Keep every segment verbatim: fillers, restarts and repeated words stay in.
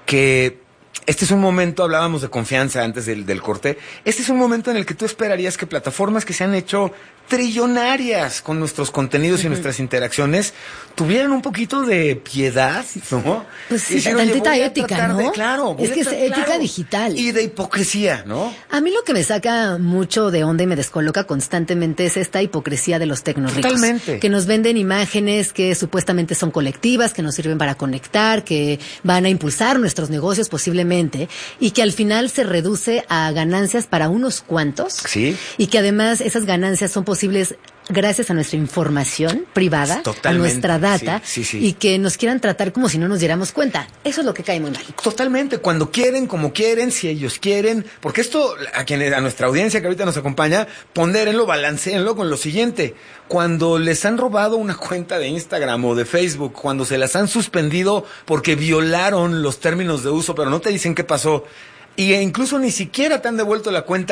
que este es un momento, hablábamos de confianza antes del, del corte, este es un momento en el que tú esperarías que plataformas que se han hecho trillonarias con nuestros contenidos uh-huh. y nuestras interacciones tuvieran un poquito de piedad, ¿no? Pues sí, tantita ética, ¿no? De, claro. Es que es ética claro, digital. Y de hipocresía, ¿no? A mí lo que me saca mucho de onda y me descoloca constantemente es esta hipocresía de los tecnorricos. Totalmente. Que nos venden imágenes que supuestamente son colectivas, que nos sirven para conectar, que van a impulsar nuestros negocios posiblemente, y que al final se reduce a ganancias para unos cuantos. Sí. Y que además esas ganancias son posibles gracias a nuestra información privada, Totalmente. a nuestra data, sí, sí, sí. y que nos quieran tratar como si no nos diéramos cuenta. Eso es lo que cae muy mal. Totalmente, cuando quieren, como quieren, si ellos quieren, porque esto, a quienes, a nuestra audiencia que ahorita nos acompaña, pondérenlo, balancéenlo con lo siguiente. Cuando les han robado una cuenta de Instagram o de Facebook, cuando se las han suspendido porque violaron los términos de uso, pero no te dicen qué pasó, y incluso ni siquiera te han devuelto la cuenta,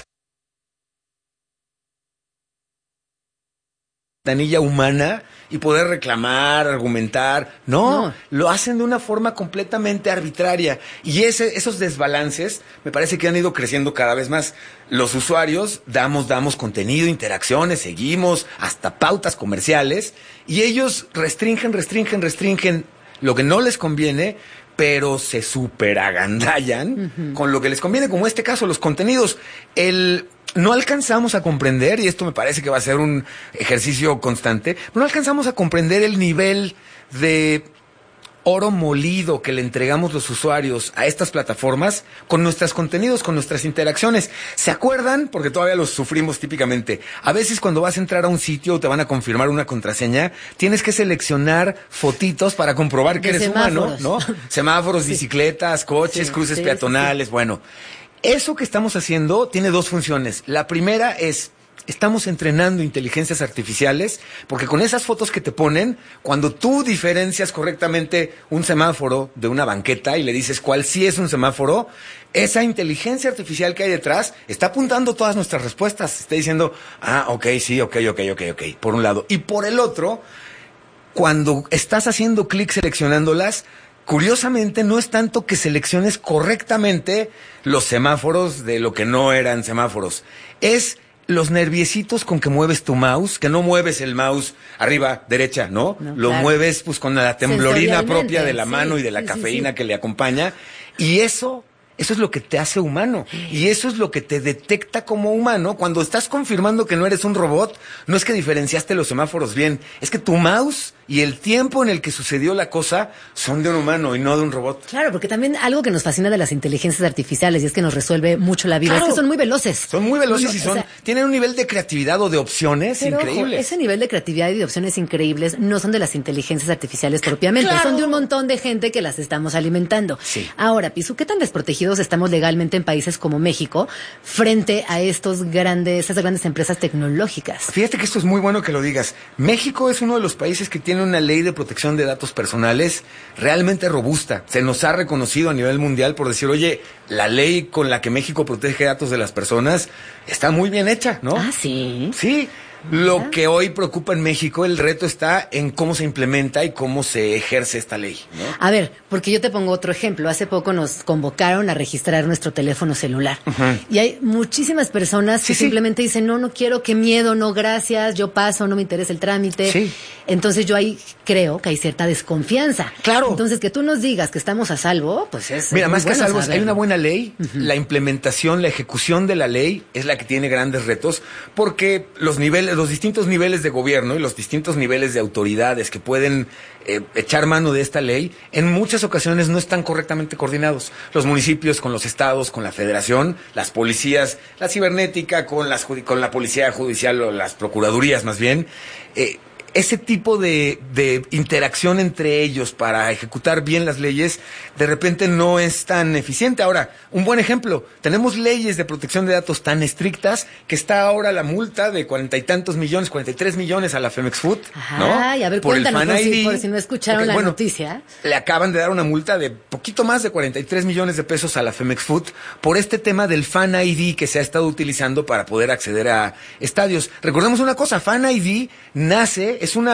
ventanilla humana y poder reclamar, argumentar. No, no, lo hacen de una forma completamente arbitraria. Y ese, esos desbalances me parece que han ido creciendo cada vez más. Los usuarios damos, damos contenido, interacciones, seguimos, hasta pautas comerciales, y ellos restringen, restringen, restringen lo que no les conviene, pero se superagandallan uh-huh. con lo que les conviene, como en este caso, los contenidos. El... No alcanzamos a comprender, y esto me parece que va a ser un ejercicio constante, no alcanzamos a comprender el nivel de oro molido que le entregamos los usuarios a estas plataformas con nuestros contenidos, con nuestras interacciones. ¿Se acuerdan? Porque todavía los sufrimos típicamente. A veces cuando vas a entrar a un sitio o te van a confirmar una contraseña, tienes que seleccionar fotitos para comprobar que de eres semáforos. humano, ¿no? Semáforos, sí. bicicletas, coches, sí, cruces sí, peatonales, sí, sí. bueno. Eso que estamos haciendo tiene dos funciones. La primera es, estamos entrenando inteligencias artificiales, porque con esas fotos que te ponen, cuando tú diferencias correctamente un semáforo de una banqueta y le dices cuál sí es un semáforo, esa inteligencia artificial que hay detrás está apuntando todas nuestras respuestas. Está diciendo, ah, ok, sí, ok, ok, ok, ok, por un lado. Y por el otro, cuando estás haciendo clic seleccionándolas, curiosamente, no es tanto que selecciones correctamente los semáforos de lo que no eran semáforos. Es los nerviecitos con que mueves tu mouse, que no mueves el mouse arriba, derecha, ¿no? no lo claro. mueves pues con la temblorina propia de la sí, mano y de la sí, cafeína sí, sí. que le acompaña. Y eso... Eso es lo que te hace humano. Y eso es lo que te detecta como humano. Cuando estás confirmando que no eres un robot, no es que diferenciaste los semáforos bien. Es que tu mouse y el tiempo en el que sucedió la cosa son de un humano y no de un robot. Claro, porque también algo que nos fascina de las inteligencias artificiales y es que nos resuelve mucho la vida. Claro. Es que son muy veloces. Son muy veloces no, y son, o sea, tienen un nivel de creatividad o de opciones pero, increíbles. Ojo, ese nivel de creatividad y de opciones increíbles no son de las inteligencias artificiales propiamente. Claro. Son de un montón de gente que las estamos alimentando. Sí. Ahora, Pisu, ¿qué tan desprotegidos estamos legalmente en países como México frente a estos grandes, estas grandes empresas tecnológicas? Fíjate que esto es muy bueno que lo digas. México es uno de los países que tiene una ley de protección de datos personales realmente robusta. Se nos ha reconocido a nivel mundial por decir, oye, la ley con la que México protege datos de las personas está muy bien hecha, ¿no? Ah, sí. Sí. Lo que hoy preocupa en México, el reto está en cómo se implementa y cómo se ejerce esta ley, ¿no? A ver, porque yo te pongo otro ejemplo. Hace poco nos convocaron a registrar nuestro teléfono celular. Uh-huh. Y hay muchísimas personas que sí, simplemente sí. dicen, no, no quiero, qué miedo, no, gracias, yo paso, no me interesa el trámite. Sí. Entonces yo ahí creo que hay cierta desconfianza. Claro. Entonces que tú nos digas que estamos a salvo, pues es Mira, es más bueno que a salvo, saberlo. hay una buena ley, uh-huh. La implementación, la ejecución de la ley es la que tiene grandes retos, porque los niveles, los distintos niveles de gobierno y los distintos niveles de autoridades que pueden eh, echar mano de esta ley, en muchas ocasiones no están correctamente coordinados. Los municipios con los estados, con la federación, las policías, la cibernética con, las, con la policía judicial o las procuradurías más bien, eh, ese tipo de, de interacción entre ellos para ejecutar bien las leyes, de repente no es tan eficiente. Ahora, un buen ejemplo, tenemos leyes de protección de datos tan estrictas que está ahora la multa de cuarenta y tantos millones, cuarenta y tres millones a la Femex Food, ¿no? Ay, a ver, por cuéntanos, el Fan por, I D, si, por si no escucharon porque, la bueno, noticia. Le acaban de dar una multa de poquito más de cuarenta y tres millones de pesos a la Femex Food por este tema del Fan I D que se ha estado utilizando para poder acceder a estadios. Recordemos una cosa, Fan I D nace, es una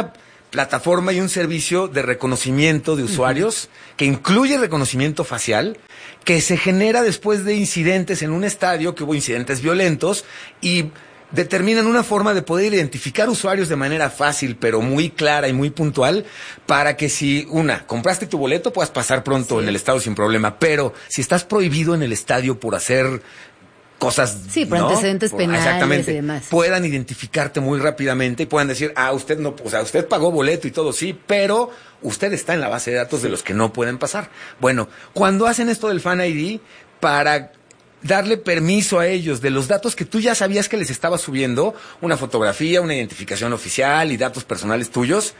plataforma y un servicio de reconocimiento de usuarios uh-huh. que incluye reconocimiento facial, que se genera después de incidentes en un estadio, que hubo incidentes violentos, y determinan una forma de poder identificar usuarios de manera fácil, pero muy clara y muy puntual, para que si, una, compraste tu boleto, puedas pasar pronto sí. en el estadio sin problema, pero si estás prohibido en el estadio por hacer cosas, sí, por ¿no? antecedentes por, penales exactamente, y demás, puedan identificarte muy rápidamente y puedan decir, ah, usted no, o sea, usted pagó boleto y todo, sí, pero usted está en la base de datos sí. de los que no pueden pasar. Bueno, cuando hacen esto del Fan I D, para darle permiso a ellos de los datos que tú ya sabías que les estaba subiendo, una fotografía, una identificación oficial y datos personales tuyos,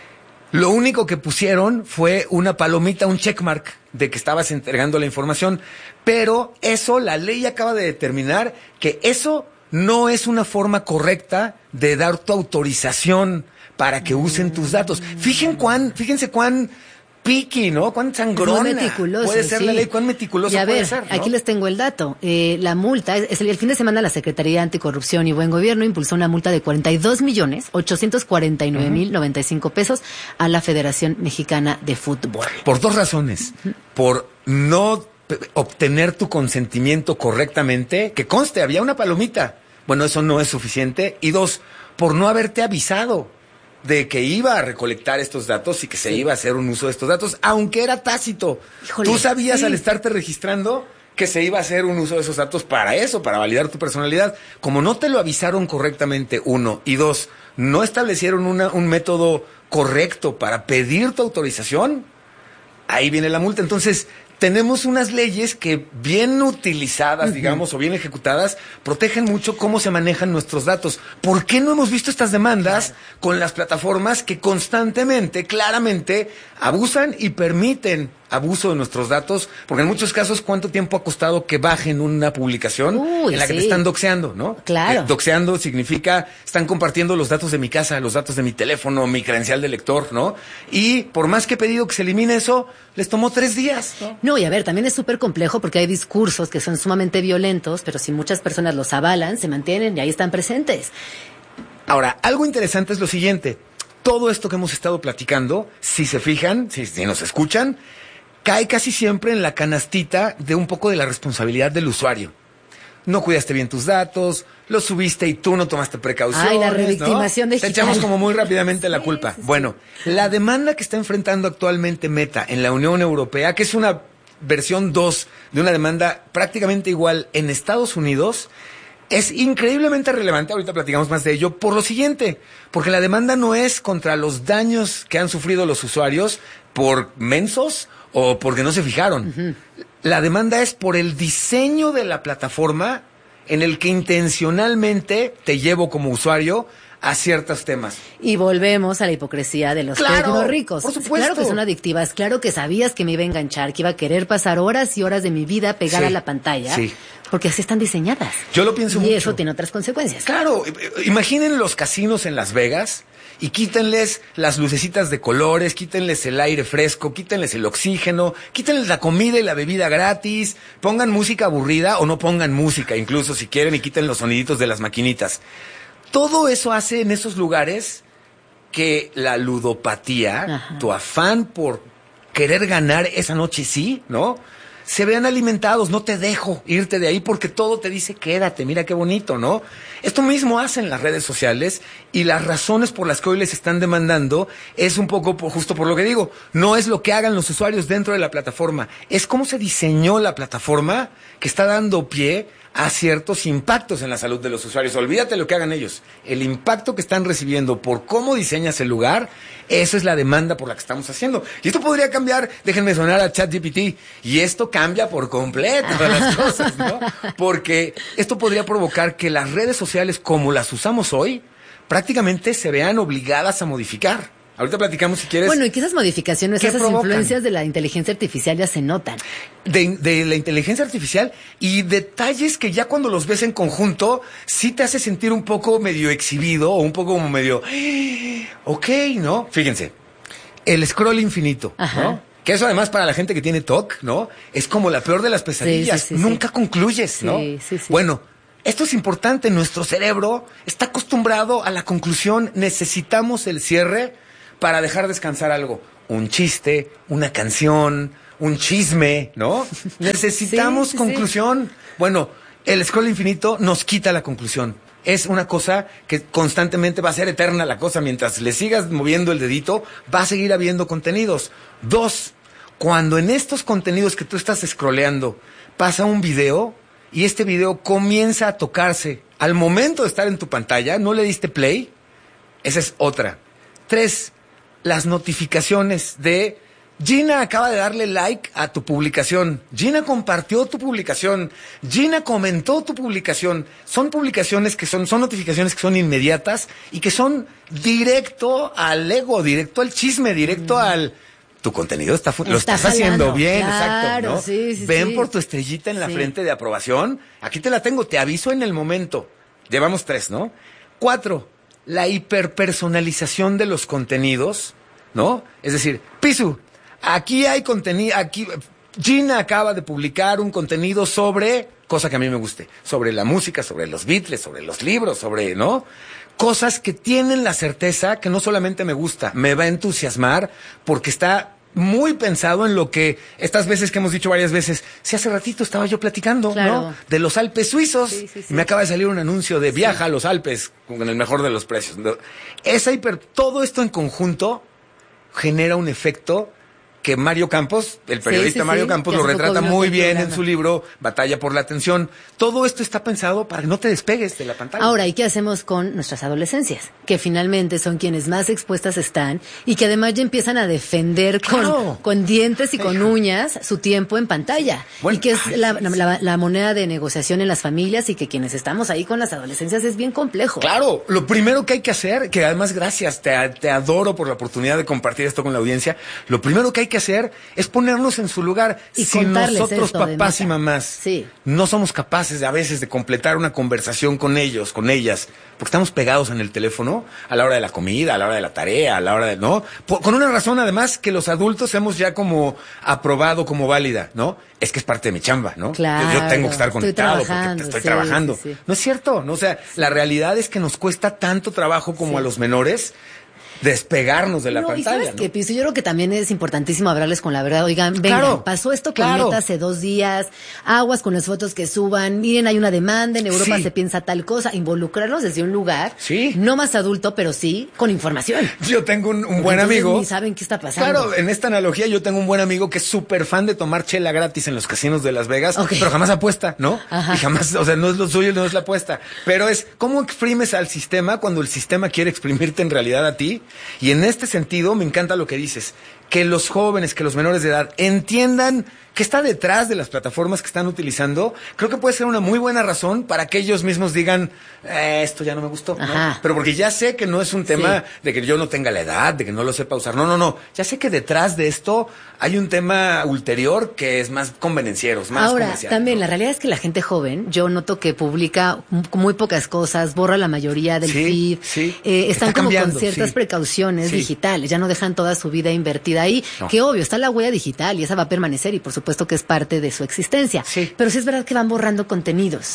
lo único que pusieron fue una palomita, un checkmark de que estabas entregando la información, pero eso, la ley acaba de determinar que eso no es una forma correcta de dar tu autorización para que usen tus datos. Fíjense cuán, fíjense cuán piqui, ¿no? Cuán sangrona muy meticuloso, puede ser sí. la ley, cuán meticuloso y a puede ver, ser, ¿no? Aquí les tengo el dato. Eh, la multa, es el, el fin de semana la Secretaría de Anticorrupción y Buen Gobierno impulsó una multa de cuarenta y dos millones ochocientos cuarenta y nueve mil noventa y cinco pesos a la Federación Mexicana de Fútbol. Por dos razones. Uh-huh. Por no obtener tu consentimiento correctamente, que conste, había una palomita. Bueno, eso no es suficiente. Y dos, por no haberte avisado de que iba a recolectar estos datos y que se sí. iba a hacer un uso de estos datos, aunque era tácito. Híjole, tú sabías sí. al estarte registrando que se iba a hacer un uso de esos datos para eso, para validar tu personalidad. Como no te lo avisaron correctamente, uno, y dos, no establecieron una, un método correcto para pedir tu autorización, ahí viene la multa. Entonces, tenemos unas leyes que bien utilizadas, uh-huh. digamos, o bien ejecutadas, protegen mucho cómo se manejan nuestros datos. ¿Por qué no hemos visto estas demandas claro. con las plataformas que constantemente, claramente, abusan y permiten abuso de nuestros datos? Porque en muchos casos, ¿cuánto tiempo ha costado que bajen una publicación Uy, en la que sí. te están doxeando, ¿no? Claro. Eh, doxeando significa, están compartiendo los datos de mi casa, los datos de mi teléfono, mi credencial de lector, ¿no? Y por más que he pedido que se elimine eso, les tomó tres días, ¿no? No, y a ver, también es súper complejo porque hay discursos que son sumamente violentos, pero si muchas personas los avalan, se mantienen y ahí están presentes. Ahora, algo interesante es lo siguiente. Todo esto que hemos estado platicando, si se fijan, si, si nos escuchan, cae casi siempre en la canastita de un poco de la responsabilidad del usuario. No cuidaste bien tus datos, los subiste y tú no tomaste precauciones. Ay, la revictimación ¿no? digital. Te echamos como muy rápidamente la sí, culpa. Sí, sí. Bueno, la demanda que está enfrentando actualmente Meta en la Unión Europea, que es una versión dos de una demanda prácticamente igual en Estados Unidos, es increíblemente relevante, ahorita platicamos más de ello, por lo siguiente, porque la demanda no es contra los daños que han sufrido los usuarios por mensos o porque no se fijaron. Uh-huh. La demanda es por el diseño de la plataforma en el que intencionalmente te llevo como usuario a ciertos temas. Y volvemos a la hipocresía de los claro, ricos. Por supuesto. Claro que son adictivas, claro que sabías que me iba a enganchar, que iba a querer pasar horas y horas de mi vida pegada sí, a la pantalla, sí. porque así están diseñadas. Yo lo pienso y mucho. Y eso tiene otras consecuencias. Claro, imaginen los casinos en Las Vegas y quítenles las lucecitas de colores, quítenles el aire fresco, quítenles el oxígeno, quítenles la comida y la bebida gratis, pongan música aburrida o no pongan música, incluso si quieren, y quiten los soniditos de las maquinitas. Todo eso hace en esos lugares que la ludopatía, Ajá. tu afán por querer ganar esa noche sí, ¿no? Se vean alimentados, no te dejo irte de ahí porque todo te dice quédate, mira qué bonito, ¿no? Esto mismo hacen las redes sociales y las razones por las que hoy les están demandando es un poco por, justo por lo que digo, no es lo que hagan los usuarios dentro de la plataforma, es cómo se diseñó la plataforma que está dando pie a ciertos impactos en la salud de los usuarios. Olvídate lo que hagan ellos. El impacto que están recibiendo por cómo diseñas el lugar, eso es la demanda por la que estamos haciendo. Y esto podría cambiar, déjenme sonar a ChatGPT, y esto cambia por completo las cosas, ¿no? Porque esto podría provocar que las redes sociales como las usamos hoy, prácticamente se vean obligadas a modificar. Ahorita platicamos si quieres. Bueno, y que esas modificaciones, esas provocan? influencias de la inteligencia artificial ya se notan. De, de la inteligencia artificial y detalles que ya cuando los ves en conjunto, sí te hace sentir un poco medio exhibido o un poco como medio, ok, ¿no? Fíjense, el scroll infinito, Ajá. ¿no? Que eso además para la gente que tiene T O C, ¿no? Es como la peor de las pesadillas. Sí, sí, sí, Nunca sí. concluyes, ¿no? Sí, sí, sí. Bueno, esto es importante. Nuestro cerebro está acostumbrado a la conclusión. Necesitamos el cierre para dejar descansar algo. Un chiste, una canción, un chisme, ¿no? Necesitamos sí, conclusión. Sí. Bueno, el scroll infinito nos quita la conclusión. Es una cosa que constantemente va a ser eterna la cosa. Mientras le sigas moviendo el dedito, va a seguir habiendo contenidos. Dos, cuando en estos contenidos que tú estás scrolleando pasa un video y este video comienza a tocarse al momento de estar en tu pantalla, no le diste play, esa es otra. Tres, las notificaciones de Gina acaba de darle like a tu publicación. Gina compartió tu publicación. Gina comentó tu publicación. Son publicaciones que son, son notificaciones que son inmediatas y que son directo al ego, directo al chisme, directo mm. al... Tu contenido está, lo está estás jalando. Haciendo bien, claro, exacto, ¿no? Sí, sí, Ven sí. por tu estrellita en la sí. frente de aprobación. Aquí te la tengo, te aviso en el momento. Llevamos tres, ¿no? Cuatro, la hiperpersonalización de los contenidos, ¿no? Es decir, Pisu, aquí hay contenido, aquí Gina acaba de publicar un contenido sobre, cosa que a mí me guste, sobre la música, sobre los Beatles, sobre los libros, sobre, ¿no? Cosas que tienen la certeza que no solamente me gusta, me va a entusiasmar porque está muy pensado en lo que estas veces que hemos dicho varias veces, si hace ratito estaba yo platicando, claro. ¿no? De los Alpes suizos, sí, sí, sí. y me acaba de salir un anuncio de viaja sí. a los Alpes con el mejor de los precios. Esa hiper, todo esto en conjunto genera un efecto que Mario Campos, el periodista sí, sí, Mario sí, Campos, lo retrata muy bien en su libro Batalla por la Atención. Todo esto está pensado para que no te despegues de la pantalla. Ahora, ¿y qué hacemos con nuestras adolescencias? Que finalmente son quienes más expuestas están y que además ya empiezan a defender claro. con, con dientes y con Deja. uñas su tiempo en pantalla. Bueno, y que es ay, la, sí, la, la moneda de negociación en las familias y que quienes estamos ahí con las adolescencias es bien complejo. Claro, lo primero que hay que hacer, que además gracias, te, te adoro por la oportunidad de compartir esto con la audiencia, lo primero que hay que hacer es ponernos en su lugar. Y si nosotros, papás y mamás, sí. no somos capaces de, a veces de completar una conversación con ellos, con ellas, porque estamos pegados en el teléfono a la hora de la comida, a la hora de la tarea, a la hora de, ¿no? Por, con una razón además que los adultos hemos ya como aprobado como válida, ¿no? Es que es parte de mi chamba, ¿no? Claro, yo, yo tengo que estar conectado porque te estoy sí, trabajando. Sí, sí. No es cierto, ¿no? O sea, sí. la realidad es que nos cuesta tanto trabajo como sí. a los menores despegarnos de la no, pantalla. ¿Y sabes ¿no? qué, Piso? Yo creo que también es importantísimo hablarles con la verdad. Oigan, vengan, claro, pasó esto con claro. Meta hace dos días, aguas con las fotos que suban, miren, hay una demanda, en Europa sí. se piensa tal cosa, involucrarlos desde un lugar, sí. no más adulto, pero sí con información. Yo tengo un, un buen amigo. Ni saben qué está pasando. Claro, en esta analogía yo tengo un buen amigo que es súper fan de tomar chela gratis en los casinos de Las Vegas, okay. pero jamás apuesta, ¿no? Ajá. Y jamás, o sea, no es lo suyo, no es la apuesta. Pero es, ¿cómo exprimes al sistema cuando el sistema quiere exprimirte en realidad a ti? Y en este sentido, me encanta lo que dices, que los jóvenes, que los menores de edad entiendan qué está detrás de las plataformas que están utilizando. Creo que puede ser una muy buena razón para que ellos mismos digan, eh, esto ya no me gustó, ¿no? Pero porque ya sé que no es un tema sí. de que yo no tenga la edad, de que no lo sepa usar. No, no, no. Ya sé que detrás de esto hay un tema ulterior que es más convenenciero, más Ahora, comercial. También, ¿no? La realidad es que la gente joven, yo noto que publica muy pocas cosas, borra la mayoría del sí, feed. Sí. Eh, están Está como cambiando, con ciertas sí. precauciones sí. digitales, ya no dejan toda su vida invertida ahí. No. Que obvio, está la huella digital y esa va a permanecer y por supuesto que es parte de su existencia. Sí. Pero sí es verdad que van borrando contenidos.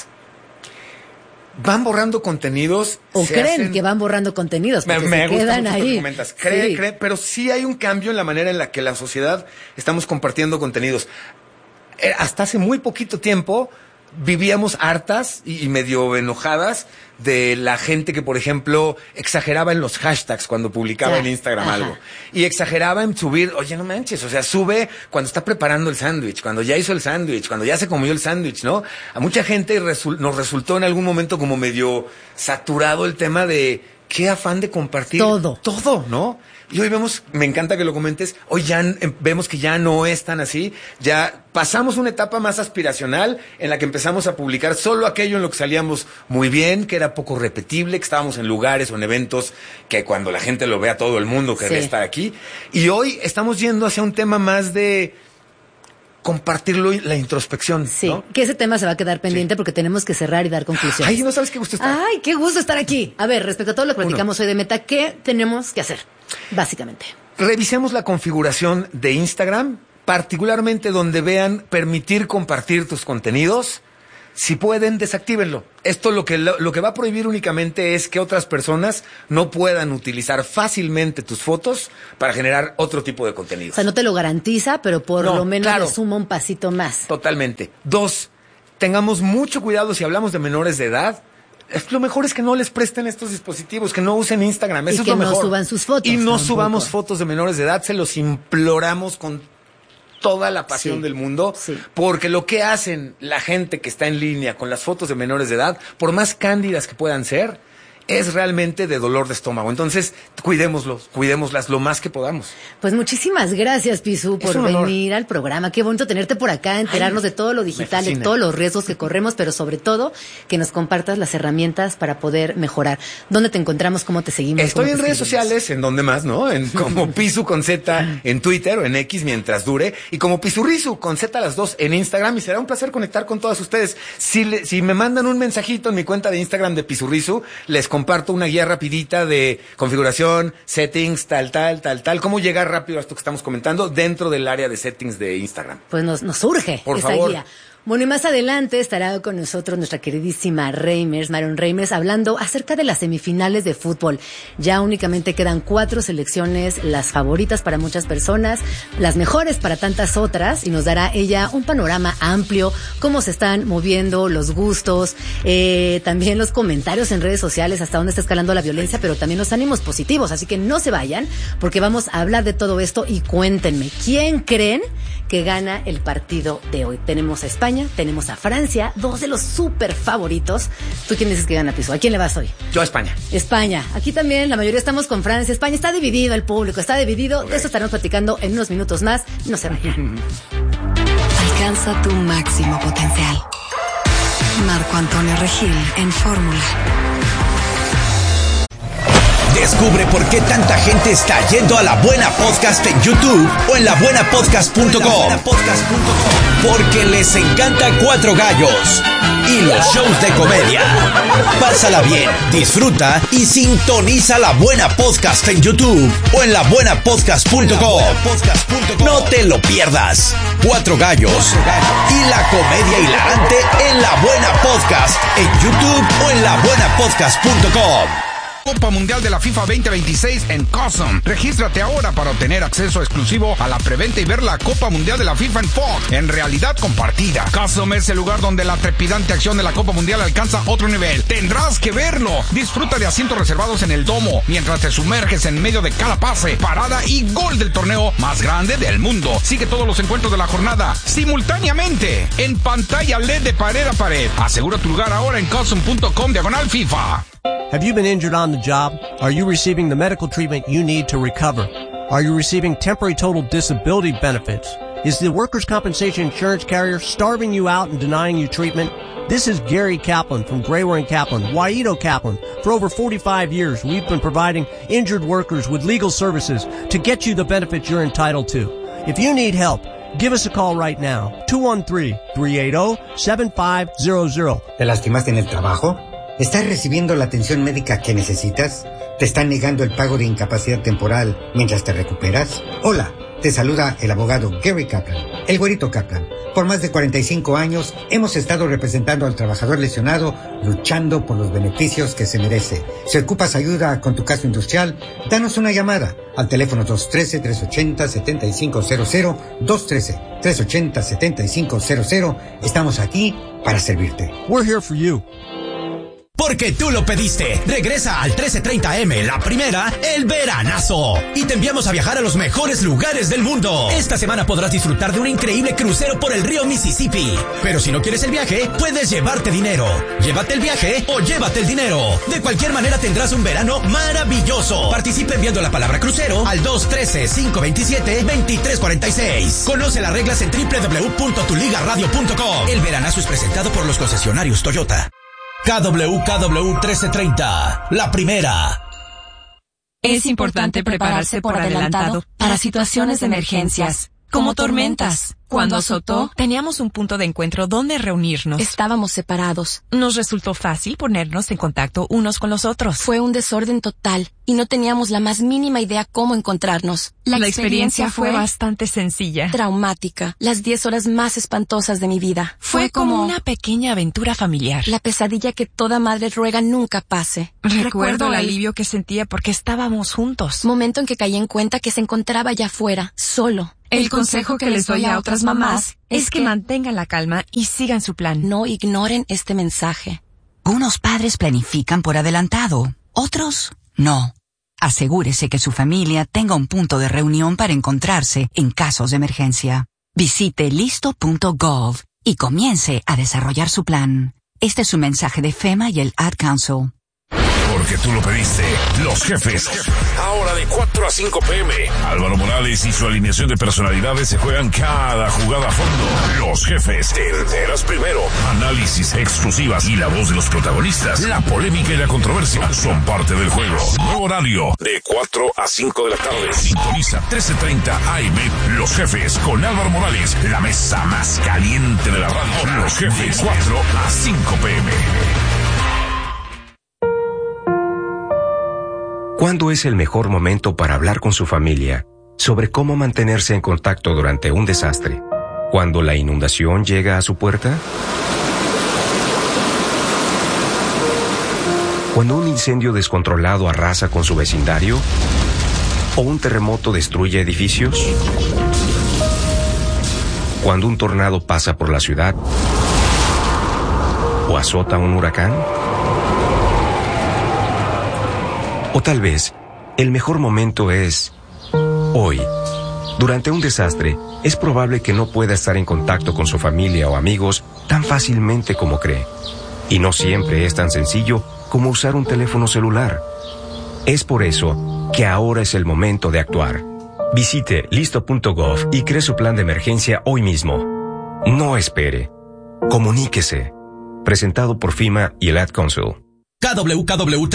Van borrando contenidos. O creen hacen... que van borrando contenidos, porque me, me se gusta quedan mucho ahí. Lo que comentas. Cree, sí. cree, pero sí hay un cambio en la manera en la que la sociedad estamos compartiendo contenidos. Eh, hasta hace muy poquito tiempo vivíamos hartas y, y medio enojadas de la gente que, por ejemplo, exageraba en los hashtags cuando publicaba ya. en Instagram Ajá. algo. Y exageraba en subir, oye, no manches, o sea, sube cuando está preparando el sándwich, cuando ya hizo el sándwich, cuando ya se comió el sándwich, ¿no? A mucha gente resul- nos resultó en algún momento como medio saturado el tema de qué afán de compartir. Todo. Todo, ¿no? Y hoy vemos, me encanta que lo comentes, hoy ya eh, vemos que ya no es tan así, ya pasamos una etapa más aspiracional en la que empezamos a publicar solo aquello en lo que salíamos muy bien, que era poco repetible, que estábamos en lugares o en eventos que cuando la gente lo vea todo el mundo querría sí. estar aquí. Y hoy estamos yendo hacia un tema más de compartirlo y la introspección. Sí, ¿no? que ese tema se va a quedar pendiente sí. porque tenemos que cerrar y dar conclusiones. Ay, no sabes qué gusto estar. Ay, qué gusto estar aquí. A ver, respecto a todo lo que platicamos Uno. hoy de Meta, ¿qué tenemos que hacer? Básicamente. Revisemos la configuración de Instagram, particularmente donde vean permitir compartir tus contenidos. si pueden, desactívenlo. Esto lo que, lo, lo que va a prohibir únicamente es que otras personas no puedan utilizar fácilmente tus fotos para generar otro tipo de contenido. O sea, no te lo garantiza, pero por no, lo menos claro, le suma un pasito más. Totalmente. Dos, tengamos mucho cuidado si hablamos de menores de edad. Lo mejor es que no les presten estos dispositivos, que no usen Instagram. Eso y es lo mejor. Y que no suban sus fotos. Y no tampoco. subamos fotos de menores de edad. Se los imploramos con toda la pasión sí, del mundo, sí. porque lo que hacen la gente que está en línea con las fotos de menores de edad, por más cándidas que puedan ser, es realmente de dolor de estómago. Entonces, cuidémoslos, cuidémoslas lo más que podamos. Pues muchísimas gracias, Pisu, por venir al programa. Qué bonito tenerte por acá, enterarnos Ay, de todo lo digital, de todos los riesgos que corremos, pero sobre todo que nos compartas las herramientas para poder mejorar. ¿Dónde te encontramos? ¿Cómo te seguimos? Estoy en redes seguimos? sociales, en donde más, ¿no? En como Pisu con Z en Twitter o en X mientras dure, y como Pisurrisu con Z las dos en Instagram, y será un placer conectar con todas ustedes. Si, le, si me mandan un mensajito en mi cuenta de Instagram de Pisurrisu, les comparto una guía rapidita de configuración, settings, tal, tal, tal, tal, cómo llegar rápido a esto que estamos comentando dentro del área de settings de Instagram. Pues nos, nos urge Por esa favor. guía. Bueno, y más adelante estará con nosotros nuestra queridísima Reimers, Marion Reimers, hablando acerca de las semifinales de fútbol. Ya únicamente quedan cuatro selecciones, las favoritas para muchas personas, las mejores para tantas otras, y nos dará ella un panorama amplio, cómo se están moviendo los gustos, eh, también los comentarios en redes sociales, hasta dónde está escalando la violencia, pero también los ánimos positivos. Así que no se vayan, porque vamos a hablar de todo esto, y cuéntenme, ¿quién creen que gana el partido de hoy? Tenemos a España, tenemos a Francia, dos de los súper favoritos. ¿Tú quién dices que gana, Piso? ¿A quién le vas hoy? Yo a España. España. Aquí también la mayoría estamos con Francia. España está dividido, el público está dividido. Okay. De eso estaremos platicando en unos minutos más. No se vayan. Alcanza tu máximo potencial. Marco Antonio Regil en Fórmula. Descubre por qué tanta gente está yendo a La Buena Podcast en YouTube o en la buena podcast punto com. Porque les encanta Cuatro Gallos y los shows de comedia. Pásala bien, disfruta y sintoniza La Buena Podcast en YouTube o en la buena podcast punto com. No te lo pierdas. Cuatro Gallos y la comedia hilarante en La Buena Podcast en YouTube o en la buena podcast punto com. Copa Mundial de la FIFA veinte veintiséis en Cosm. Regístrate ahora para obtener acceso exclusivo a la preventa y ver la Copa Mundial de la FIFA en Fox, en realidad compartida. Cosm es el lugar donde la trepidante acción de la Copa Mundial alcanza otro nivel. Tendrás que verlo. Disfruta de asientos reservados en el domo, mientras te sumerges en medio de cada pase, parada y gol del torneo más grande del mundo. Sigue todos los encuentros de la jornada simultáneamente, en pantalla L E D de pared a pared. Asegura tu lugar ahora en cosm punto com diagonal FIFA. Have you been injured on the job? Are you receiving the medical treatment you need to recover? Are you receiving temporary total disability benefits? Is the workers' compensation insurance carrier starving you out and denying you treatment? This is Gary Kaplan from Grayware and Kaplan, Waito Kaplan. For over forty-five years, we've been providing injured workers with legal services to get you the benefits you're entitled to. If you need help, give us a call right now. two one three, three eight zero, seven five zero zero. ¿Te lastimaste en el trabajo? ¿Estás recibiendo la atención médica que necesitas? ¿Te están negando el pago de incapacidad temporal mientras te recuperas? Hola, te saluda el abogado Gary Kaplan, el güerito Kaplan. Por más de cuarenta y cinco años hemos estado representando al trabajador lesionado, luchando por los beneficios que se merece. Si ocupas ayuda con tu caso industrial, danos una llamada al teléfono dos uno tres, tres ocho cero, siete cinco cero cero, dos uno tres, tres ocho cero, siete cinco cero cero. Estamos aquí para servirte. We're here for you. Porque tú lo pediste. Regresa al trece treinta eme, la primera, el veranazo. Y te enviamos a viajar a los mejores lugares del mundo. Esta semana podrás disfrutar de un increíble crucero por el río Mississippi. Pero si no quieres el viaje, puedes llevarte dinero. Llévate el viaje o llévate el dinero. De cualquier manera tendrás un verano maravilloso. Participa enviando la palabra crucero al dos uno tres, cinco dos siete, dos tres cuatro seis. Conoce las reglas en doble u doble u doble u punto tu liga radio punto com. El veranazo es presentado por los concesionarios Toyota. K W K W trece treinta, la primera. Es importante prepararse por adelantado para situaciones de emergencias, como tormentas, Cuando azotó, teníamos un punto de encuentro donde reunirnos. Estábamos separados. Nos resultó fácil ponernos en contacto unos con los otros. Fue un desorden total y no teníamos la más mínima idea cómo encontrarnos. La, la experiencia, experiencia fue bastante sencilla. Traumática. Las diez horas más espantosas de mi vida. Fue, fue como una pequeña aventura familiar. La pesadilla que toda madre ruega nunca pase. Recuerdo, Recuerdo el alivio que sentía porque estábamos juntos. Momento en que caí en cuenta que se encontraba allá afuera, solo. El consejo que les doy a otras mamás es que mantengan la calma y sigan su plan. No ignoren este mensaje. Unos padres planifican por adelantado, otros no. Asegúrese que su familia tenga un punto de reunión para encontrarse en casos de emergencia. Visite listo punto gov y comience a desarrollar su plan. Este es un mensaje de FEMA y el Ad Council. Porque tú lo pediste. Los jefes. Ahora de cuatro a cinco pm. Álvaro Morales y su alineación de personalidades se juegan cada jugada a fondo. Los jefes. Te enteras primero. Análisis, exclusivas y la voz de los protagonistas. La polémica y la controversia son parte del juego. Nuevo horario de cuatro a cinco de la tarde. Sintoniza trece treinta A M. Los jefes con Álvaro Morales. La mesa más caliente de la radio. Los jefes. cuatro a cinco pm. ¿Cuándo es el mejor momento para hablar con su familia sobre cómo mantenerse en contacto durante un desastre? ¿Cuando la inundación llega a su puerta? ¿Cuando un incendio descontrolado arrasa con su vecindario? ¿O un terremoto destruye edificios? ¿Cuando un tornado pasa por la ciudad? ¿O azota un huracán? O tal vez, el mejor momento es hoy. Durante un desastre, es probable que no pueda estar en contacto con su familia o amigos tan fácilmente como cree. Y no siempre es tan sencillo como usar un teléfono celular. Es por eso que ahora es el momento de actuar. Visite listo punto gov y cree su plan de emergencia hoy mismo. No espere. Comuníquese. Presentado por FEMA y el Ad Council. K W K W